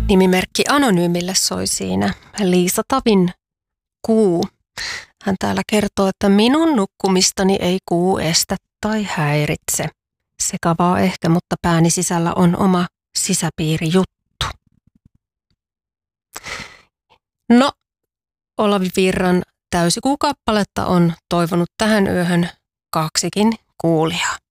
Nimimerkki Anonyymille soi siinä Liisa Tavin Kuu. Hän täällä kertoo, että minun nukkumistani ei kuu estä tai häiritse. Sekavaa ehkä, mutta pääni sisällä on oma sisäpiirijuttu. No, Olavi Virran täysikuukappaletta on toivonut tähän yöhön 2 kuulijaa.